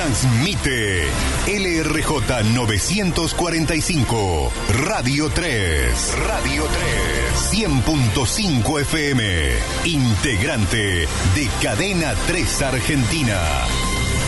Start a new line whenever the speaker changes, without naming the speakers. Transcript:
Transmite LRJ 945, Radio 3. Radio 3, 100.5 FM. Integrante de Cadena 3 Argentina.